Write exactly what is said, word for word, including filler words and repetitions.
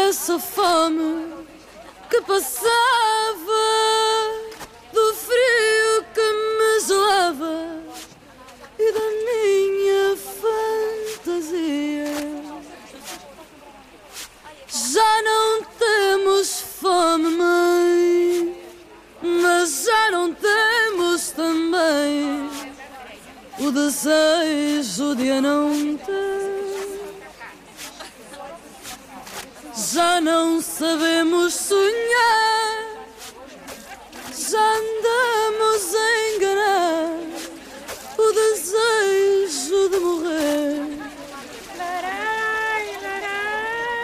dessa fome que passava, do frio que me gelava e da minha fantasia. Já não temos fome, mãe, mas já não temos também o desejo de a não ter. Já não sabemos sonhar, já andamos